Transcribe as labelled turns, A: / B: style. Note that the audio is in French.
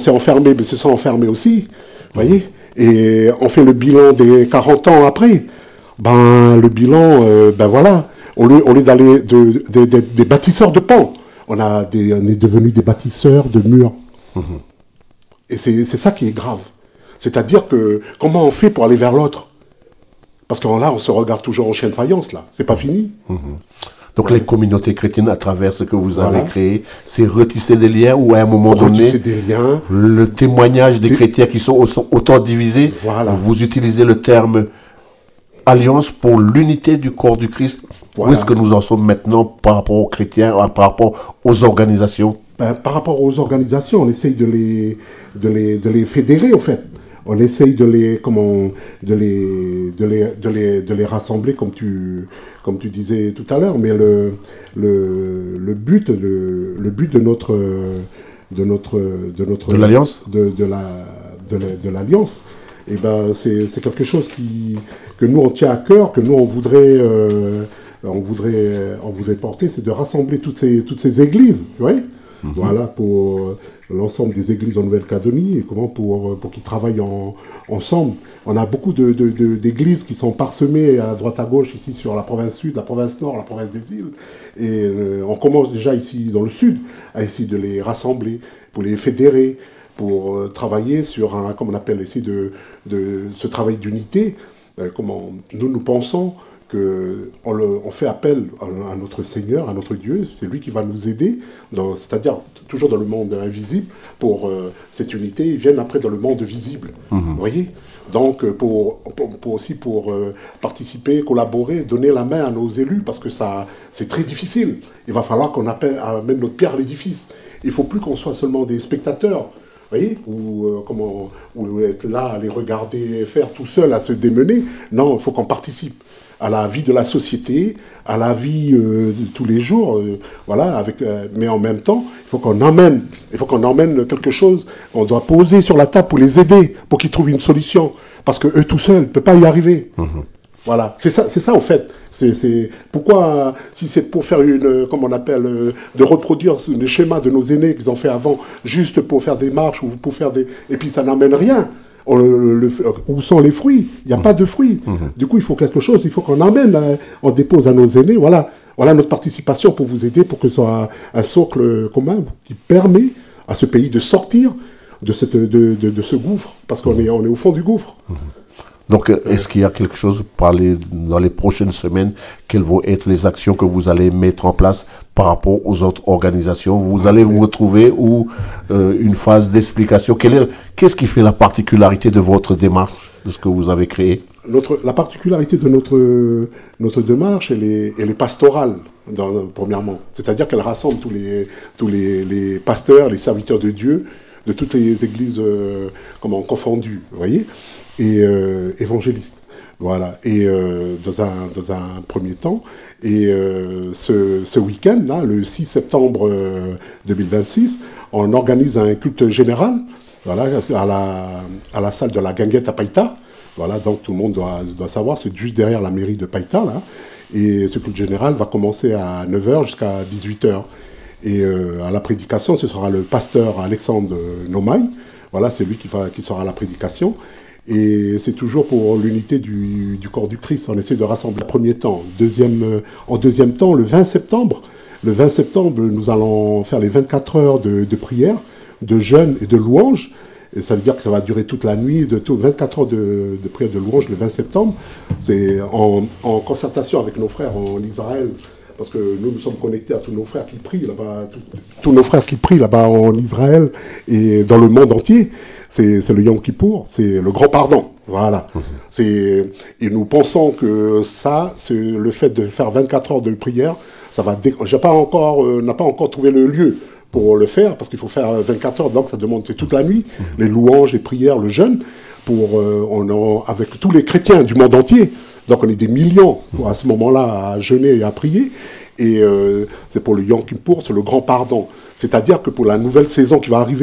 A: s'est enfermé, mais se sont enfermés aussi, vous voyez. Et on fait le bilan des 40 ans après. Ben, le bilan, ben voilà, au lieu d'aller des bâtisseurs de pans, on est devenus des bâtisseurs de murs. Et c'est ça qui est grave. C'est-à-dire que, comment on fait pour aller vers l'autre? Parce que là, on se regarde toujours en chien de faïence, là. C'est pas fini.
B: Donc les communautés chrétiennes, à travers ce que vous avez créé, c'est retisser des liens ou à un moment donné,
A: des liens.
B: Le témoignage des chrétiens qui sont autant divisés, vous utilisez le terme alliance pour l'unité du corps du Christ. Où est-ce que nous en sommes maintenant par rapport aux chrétiens, par rapport aux organisations?
A: Par rapport aux organisations, on essaye de les fédérer, au fait. On essaye de les rassembler comme tu disais tout à l'heure, mais le but de
B: l'alliance,
A: de l'alliance, et ben c'est quelque chose que nous on tient à cœur, que nous on voudrait porter, c'est de rassembler toutes ces églises, vous voyez. Voilà, pour l'ensemble des églises en Nouvelle-Calédonie, et comment pour qu'ils travaillent ensemble. On a beaucoup d'églises qui sont parsemées à droite à gauche, ici sur la province sud, la province nord, la province des îles. Et on commence déjà ici dans le sud à essayer de les rassembler, pour les fédérer, pour travailler sur comme on appelle ici, de ce travail d'unité. Comment nous pensons on fait appel à notre Seigneur, à notre Dieu, c'est lui qui va nous aider, c'est-à-dire toujours dans le monde invisible, pour cette unité, ils viennent après dans le monde visible, vous voyez. Donc pour participer, collaborer, donner la main à nos élus, parce que c'est très difficile. Il va falloir qu'on amène notre pierre à l'édifice. Il ne faut plus qu'on soit seulement des spectateurs, vous voyez, ou être là à les regarder faire tout seul, à se démener. Non, il faut qu'on participe à la vie de la société, à la vie de tous les jours, voilà, mais en même temps, il faut qu'on emmène quelque chose qu'on doit poser sur la table pour les aider, pour qu'ils trouvent une solution, parce que eux tout seuls ne peuvent pas y arriver. Voilà, c'est ça au fait. C'est pourquoi, si c'est pour faire comme on appelle, de reproduire le schéma de nos aînés qu'ils ont fait avant, juste pour faire des marches ou pour faire et puis ça n'amène rien. Où sont les fruits? Il n'y a pas de fruits. Du coup, il faut quelque chose, il faut qu'on amène, on dépose à nos aînés. Voilà notre participation pour vous aider, pour que ce soit un socle commun qui permet à ce pays de sortir de ce gouffre, parce qu'on est au fond du gouffre.
B: Donc, est-ce qu'il y a quelque chose, dans les prochaines semaines, quelles vont être les actions que vous allez mettre en place par rapport aux autres organisations? Vous allez vous retrouver ou une phase d'explication? Qu'est-ce qui fait la particularité de votre démarche, de ce que vous avez créé?
A: La particularité de notre démarche, elle est pastorale, premièrement. C'est-à-dire qu'elle rassemble tous les pasteurs, les serviteurs de Dieu, de toutes les églises confondues, vous voyez, et évangélistes. Voilà. Et dans un premier temps, et ce week-end, là, le 6 septembre 2026, on organise un culte général, voilà, à la salle de la Guinguette à Païta. Voilà, donc tout le monde doit savoir, c'est juste derrière la mairie de Païta, là. Et ce culte général va commencer à 9h jusqu'à 18h. Et à la prédication, ce sera le pasteur Alexandre Nomaï. Voilà, c'est lui qui sera à la prédication. Et c'est toujours pour l'unité du corps du Christ. On essaie de rassembler en premier temps. En deuxième temps, le 20 septembre, nous allons faire les 24 heures de prière, de jeûne et de louange. Et ça veut dire que ça va durer toute la nuit, 24 heures de prière de louange le 20 septembre. C'est en concertation avec nos frères en Israël, parce que nous sommes connectés à tous nos frères qui prient là-bas, tous nos frères qui prient là-bas en Israël et dans le monde entier. C'est le Yom Kippour, c'est le grand pardon. Voilà. Et nous pensons que c'est le fait de faire 24 heures de prière, ça va n'a pas encore trouvé le lieu pour le faire, parce qu'il faut faire 24 heures, donc ça demande toute la nuit, les louanges, les prières, le jeûne, avec tous les chrétiens du monde entier. Donc on est des millions à ce moment-là à jeûner et à prier. Et c'est pour le Yom Kippour, c'est le grand pardon. C'est-à-dire que pour la nouvelle saison qui va arriver,